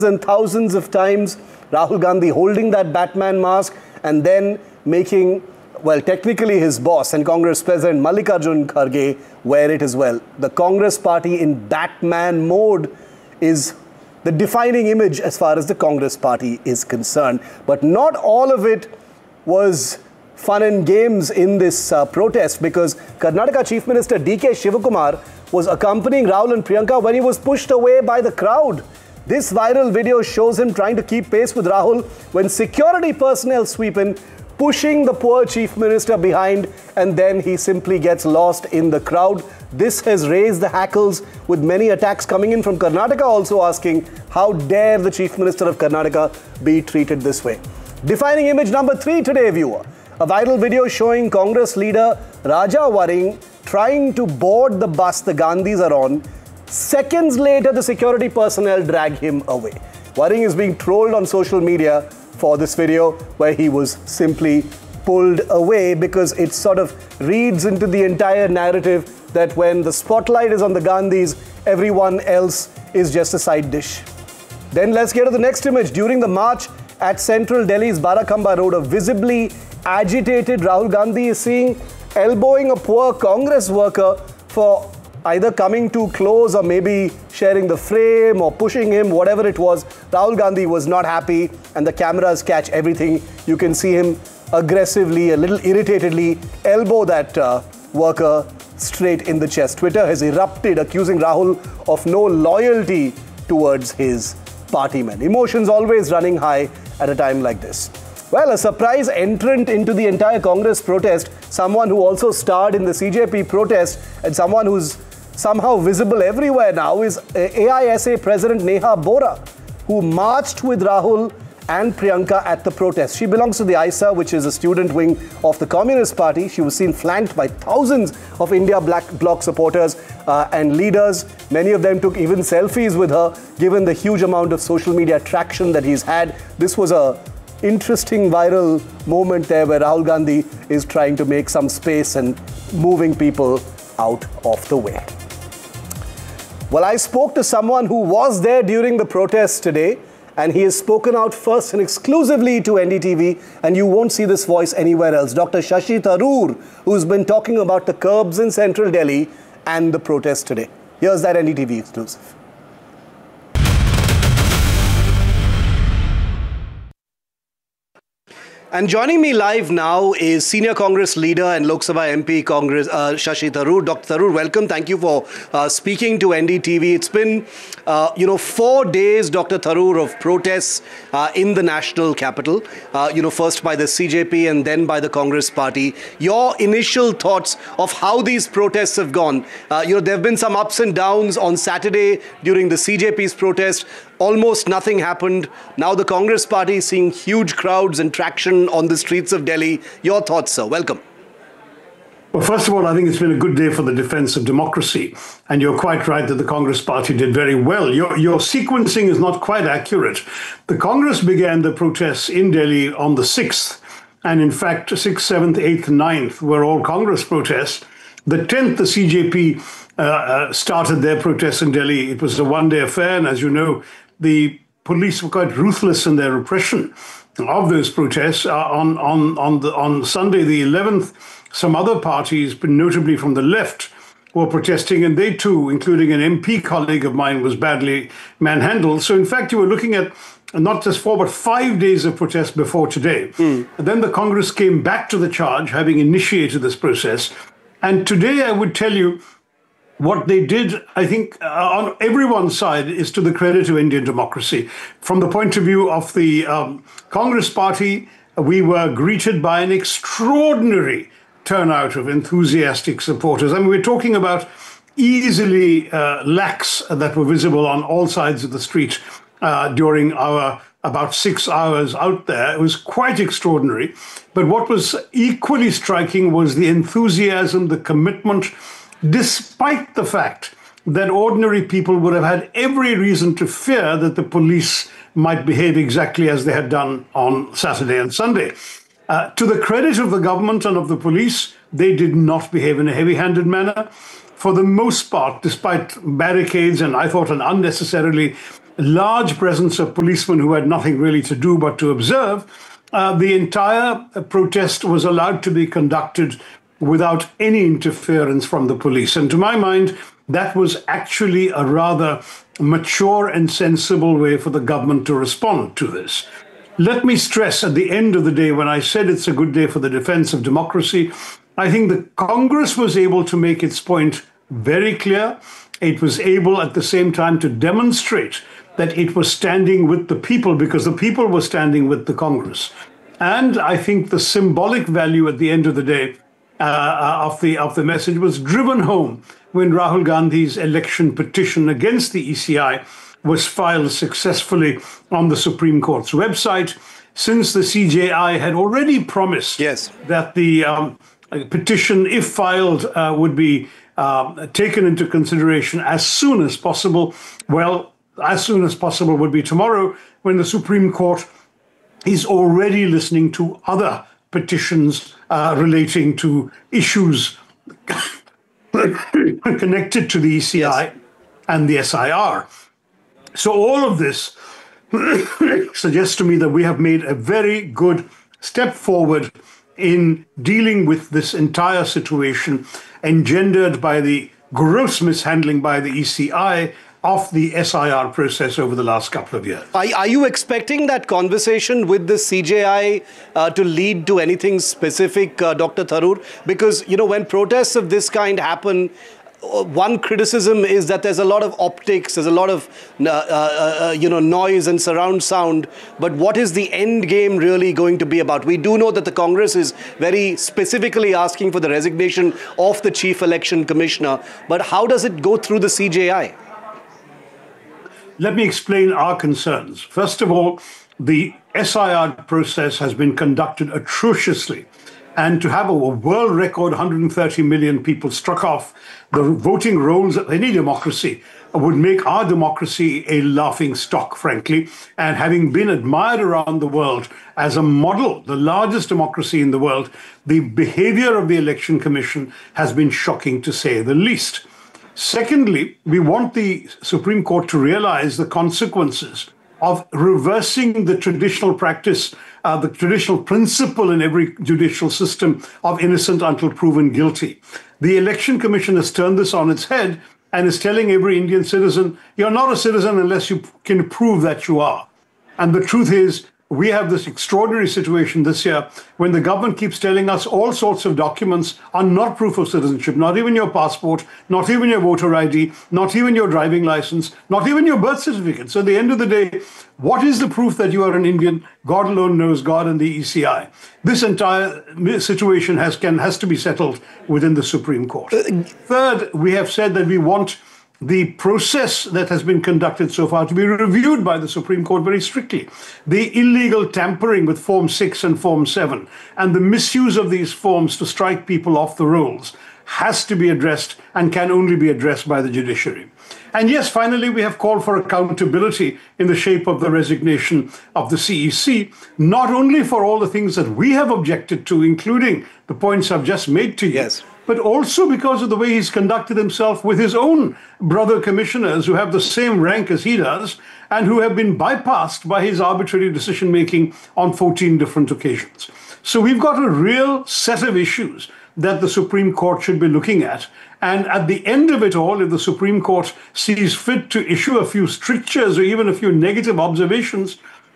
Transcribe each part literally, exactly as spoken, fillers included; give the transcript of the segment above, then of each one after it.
and thousands of times Rahul Gandhi holding that Batman mask and then making, well, technically his boss and Congress President Mallikarjun Kharge wear it as well. The Congress party in Batman mode is the defining image as far as the Congress party is concerned. But not all of it was fun and games in this uh, protest, because Karnataka Chief Minister D K Shivakumar was accompanying Rahul and Priyanka when he was pushed away by the crowd. This viral video shows him trying to keep pace with Rahul when security personnel sweep in, pushing the poor Chief Minister behind, and then he simply gets lost in the crowd. This has raised the hackles, with many attacks coming in from Karnataka also asking, how dare the Chief Minister of Karnataka be treated this way? Defining image number three today, viewer. A viral video showing Congress leader Raja Waring trying to board the bus the Gandhis are on. Seconds later, the security personnel drag him away. Waring is being trolled on social media for this video, where he was simply pulled away, because it sort of reads into the entire narrative that when the spotlight is on the Gandhis, everyone else is just a side dish. Then let's get to the next image. During the march at central Delhi's Barakhamba Road, a visibly agitated Rahul Gandhi is seen elbowing a poor Congress worker for either coming too close or maybe sharing the frame or pushing him, whatever it was. Rahul Gandhi was not happy, and the cameras catch everything. You can see him aggressively, a little irritatedly elbow that uh, worker straight in the chest. Twitter has erupted, accusing Rahul of no loyalty towards his party men. Emotions always running high at a time like this. Well, a surprise entrant into the entire Congress protest, someone who also starred in the C J P protest and someone who's somehow visible everywhere now, is A I S A President Neha Bora, who marched with Rahul and Priyanka at the protest. She belongs to the I S A, which is a student wing of the Communist Party. She was seen flanked by thousands of India Black Bloc supporters uh, and leaders. Many of them took even selfies with her, given the huge amount of social media traction that he's had. This was a interesting viral moment there where Rahul Gandhi is trying to make some space and moving people out of the way. Well, I spoke to someone who was there during the protest today, and he has spoken out first and exclusively to N D T V, and you won't see this voice anywhere else. Doctor Shashi Tharoor, who's been talking about the curbs in central Delhi and the protest today. Here's that N D T V exclusive. And joining me live now is senior Congress leader and Lok Sabha M P Congress uh, Shashi Tharoor. Doctor Tharoor, welcome. Thank you for uh, speaking to N D T V. It's been, uh, you know, four days, Doctor Tharoor, of protests uh, in the national capital. Uh, you know, first by the C J P and then by the Congress party. Your initial thoughts of how these protests have gone? Uh, you know, there have been some ups and downs. On Saturday during the C J P's protest, almost nothing happened. Now the Congress party is seeing huge crowds and traction on the streets of Delhi. Your thoughts, sir? Welcome. Well, first of all, I think it's been a good day for the defense of democracy. And you're quite right that the Congress party did very well. Your, your sequencing is not quite accurate. The Congress began the protests in Delhi on the sixth. And in fact, sixth, seventh, eighth, ninth were all Congress protests. The tenth, the C J P uh, uh, started their protests in Delhi. It was a one-day affair. And as you know, the police were quite ruthless in their repression of those protests. Uh, on on on the on Sunday the eleventh, some other parties, notably from the left, were protesting, and they too, including an M P colleague of mine, was badly manhandled. So in fact, you were looking at not just four, but five days of protest before today. Mm. And then the Congress came back to the charge, having initiated this process. And today, I would tell you, what they did, I think, uh, on everyone's side, is to the credit of Indian democracy. From the point of view of the um, Congress party, we were greeted by an extraordinary turnout of enthusiastic supporters. I mean, we're talking about easily uh, lakhs that were visible on all sides of the street uh, during our about six hours out there. It was quite extraordinary. But what was equally striking was the enthusiasm, the commitment, despite the fact that ordinary people would have had every reason to fear that the police might behave exactly as they had done on Saturday and Sunday. Uh, to the credit of the government and of the police, they did not behave in a heavy-handed manner. For the most part, despite barricades and I thought an unnecessarily large presence of policemen who had nothing really to do but to observe, uh, the entire protest was allowed to be conducted without any interference from the police. And to my mind, that was actually a rather mature and sensible way for the government to respond to this. Let me stress at the end of the day, when I said it's a good day for the defense of democracy, I think the Congress was able to make its point very clear. It was able at the same time to demonstrate that it was standing with the people, because the people were standing with the Congress. And I think the symbolic value at the end of the day uh, of the of the message was driven home when Rahul Gandhi's election petition against the E C I was filed successfully on the Supreme Court's website, since the C J I had already promised yes. that the um, petition, if filed, uh, would be uh, taken into consideration as soon as possible. Well, as soon as possible would be tomorrow, when the Supreme Court is already listening to other petitions uh, relating to issues connected to the E C I yes. and the S I R. So all of this suggests to me that we have made a very good step forward in dealing with this entire situation engendered by the gross mishandling by the E C I of the S I R process over the last couple of years. Are, are you expecting that conversation with the C J I uh, to lead to anything specific, uh, Doctor Tharoor? Because, you know, when protests of this kind happen, uh, one criticism is that there's a lot of optics, there's a lot of, uh, uh, uh, you know, noise and surround sound. But what is the end game really going to be about? We do know that the Congress is very specifically asking for the resignation of the Chief Election Commissioner. But how does it go through the C J I? Let me explain our concerns. First of all, the S I R process has been conducted atrociously. And to have a world record one hundred thirty million people struck off the voting rolls of any democracy would make our democracy a laughing stock, frankly. And having been admired around the world as a model, the largest democracy in the world, the behavior of the Election Commission has been shocking, to say the least. Secondly, we want the Supreme Court to realize the consequences of reversing the traditional practice, uh, the traditional principle in every judicial system of innocent until proven guilty. The Election Commission has turned this on its head and is telling every Indian citizen, you're not a citizen unless you can prove that you are. And the truth is, we have this extraordinary situation this year when the government keeps telling us all sorts of documents are not proof of citizenship, not even your passport, not even your voter I D, not even your driving license, not even your birth certificate. So at the end of the day, what is the proof that you are an Indian? God alone knows, God and the E C I. This entire situation has, can, has to be settled within the Supreme Court. Third, we have said that we want the process that has been conducted so far to be reviewed by the Supreme Court very strictly. The illegal tampering with Form six and Form seven and the misuse of these forms to strike people off the rolls has to be addressed and can only be addressed by the judiciary. And yes, finally, we have called for accountability in the shape of the resignation of the C E C, not only for all the things that we have objected to, including the points I've just made to you, yes, but also because of the way he's conducted himself with his own brother commissioners who have the same rank as he does and who have been bypassed by his arbitrary decision-making on fourteen different occasions. So we've got a real set of issues that the Supreme Court should be looking at. And at the end of it all, if the Supreme Court sees fit to issue a few strictures or even a few negative observations,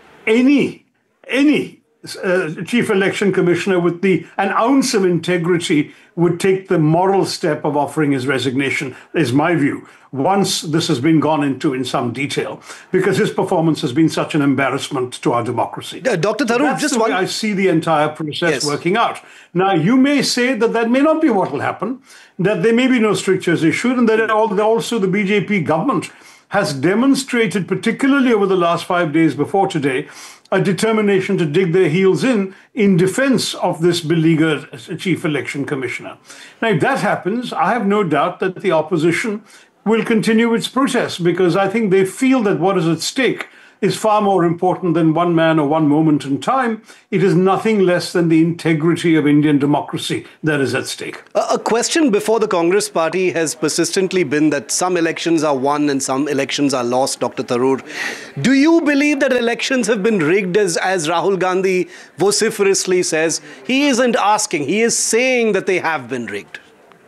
any, any Uh, Chief Election Commissioner with the an ounce of integrity would take the moral step of offering his resignation, is my view, once this has been gone into in some detail, because his performance has been such an embarrassment to our democracy. Uh, Doctor Tharoor, That's just the way one... I see the entire process yes. working out. Now, you may say that that may not be what will happen, that there may be no strictures issued, and that also the B J P government has demonstrated, particularly over the last five days before today, a determination to dig their heels in in defense of this beleaguered Chief Election Commissioner. Now, if that happens, I have no doubt that the opposition will continue its protest, because I think they feel that what is at stake is far more important than one man or one moment in time. It is nothing less than the integrity of Indian democracy that is at stake. A, a question before the Congress party has persistently been that some elections are won and some elections are lost, Doctor Tharoor. Do you believe that elections have been rigged, as, as Rahul Gandhi vociferously says? He isn't asking, he is saying that they have been rigged.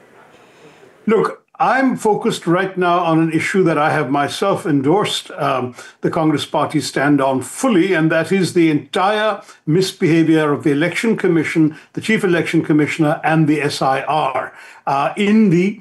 Look, I'm focused right now on an issue that I have myself endorsed um, the Congress party stand on fully, and that is the entire misbehavior of the Election Commission, the Chief Election Commissioner, and the S I R uh, in the,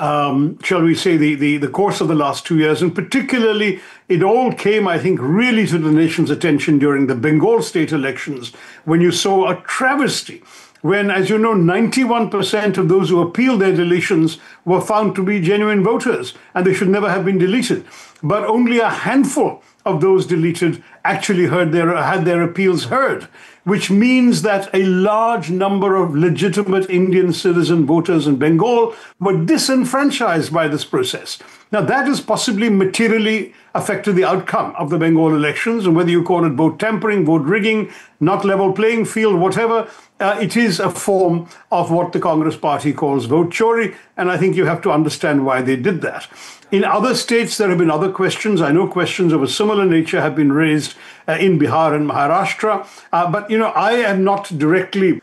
um, shall we say, the, the, the course of the last two years. And particularly, it all came, I think, really to the nation's attention during the Bengal state elections, when you saw a travesty. When, as you know, ninety-one percent of those who appealed their deletions were found to be genuine voters, and they should never have been deleted. But only a handful of those deleted actually heard their, had their appeals heard, which means that a large number of legitimate Indian citizen voters in Bengal were disenfranchised by this process. Now, that has possibly materially affected the outcome of the Bengal elections, and whether you call it vote tampering, vote rigging, not level playing field, whatever, uh, it is a form of what the Congress party calls vote chori, and I think you have to understand why they did that. In other states, there have been other questions. I know questions of a similar nature have been raised uh, in Bihar and Maharashtra, uh, but, you know, I am not directly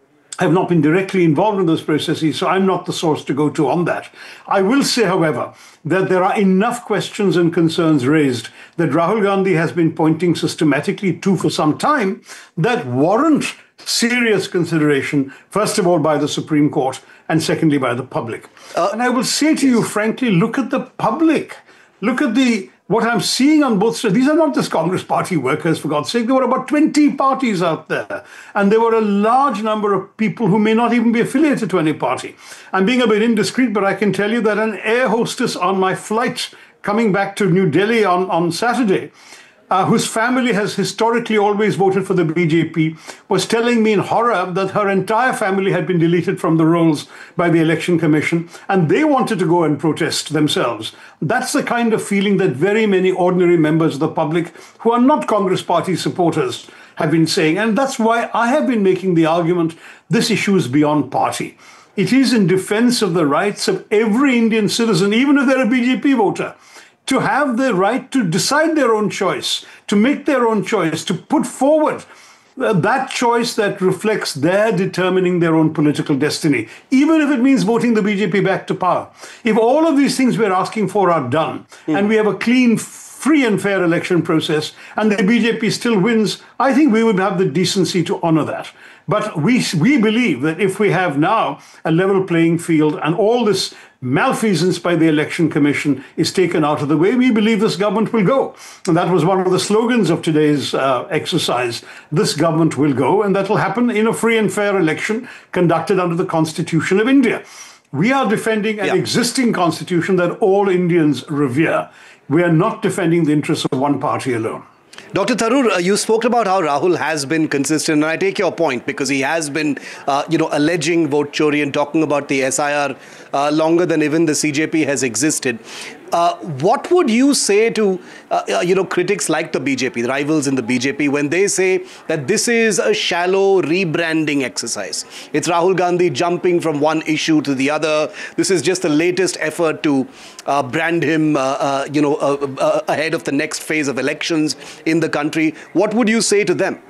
I have not been directly involved in those processes, so I'm not the source to go to on that. I will say, however, that there are enough questions and concerns raised that Rahul Gandhi has been pointing systematically to for some time that warrant serious consideration, first of all, by the Supreme Court, and secondly, by the public. Uh, and I will say to you, frankly, look at the public. Look at the what I'm seeing on both sides. These are not just Congress party workers, for God's sake. There were about twenty parties out there. And there were a large number of people who may not even be affiliated to any party. I'm being a bit indiscreet, but I can tell you that an air hostess on my flight coming back to New Delhi on, on Saturday, Uh, whose family has historically always voted for the B J P, was telling me in horror that her entire family had been deleted from the rolls by the Election Commission, and they wanted to go and protest themselves. That's the kind of feeling that very many ordinary members of the public who are not Congress party supporters have been saying. And that's why I have been making the argument this issue is beyond party. It is in defense of the rights of every Indian citizen, even if they're a B J P voter, to have the right to decide their own choice, to make their own choice, to put forward uh, that choice that reflects their determining their own political destiny, even if it means voting the B J P back to power. If all of these things we're asking for are done, mm. and we have a clean, free and fair election process, and the B J P still wins, I think we would have the decency to honor that. But we, we believe that if we have now a level playing field and all this malfeasance by the Election Commission is taken out of the way, we believe this government will go. And that was one of the slogans of today's uh, exercise. This government will go, and that will happen in a free and fair election conducted under the Constitution of India. We are defending an yeah. existing constitution that all Indians revere. We are not defending the interests of one party alone. Doctor Tharoor, uh, you spoke about how Rahul has been consistent, and I take your point because he has been, uh, you know, alleging vote chori and talking about the S I R uh, longer than even the C J P has existed. Uh, what would you say to, uh, uh, you know, critics like the B J P, the rivals in the B J P, when they say that this is a shallow rebranding exercise? It's Rahul Gandhi jumping from one issue to the other. This is just the latest effort to uh, brand him, uh, uh, you know, uh, uh, ahead of the next phase of elections in the country. What would you say to them?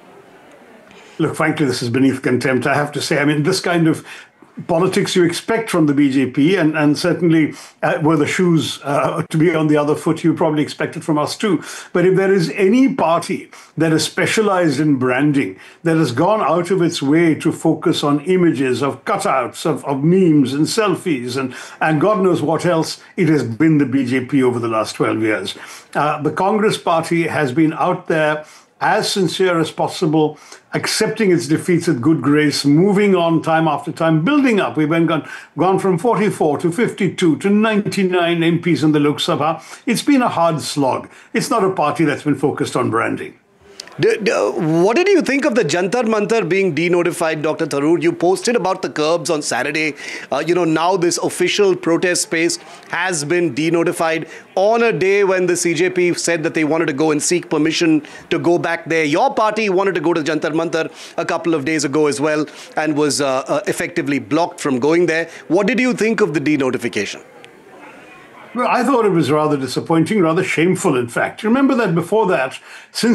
Look, frankly, this is beneath contempt, I have to say. I mean, this kind of politics you expect from the B J P, and, and certainly uh, were the shoes uh, to be on the other foot, you probably expect it from us too. But if there is any party that is specialized in branding, that has gone out of its way to focus on images of cutouts, of, of memes and selfies, and, and God knows what else, it has been the B J P over the last twelve years. Uh, the Congress party has been out there as sincere as possible, accepting its defeats with good grace, moving on time after time, building up. We've been gone, gone from forty-four to fifty-two to ninety-nine M Ps in the Lok Sabha. It's been a hard slog. It's not a party that's been focused on branding. D- d- what did you think of the Jantar Mantar being denotified, Doctor Tharoor? You posted about the curbs on Saturday. Uh, you know, now this official protest space has been denotified on a day when the C J P said that they wanted to go and seek permission to go back there. Your party wanted to go to Jantar Mantar a couple of days ago as well and was uh, uh, effectively blocked from going there. What did you think of the denotification? Well, I thought it was rather disappointing, rather shameful, in fact. Remember that before that, since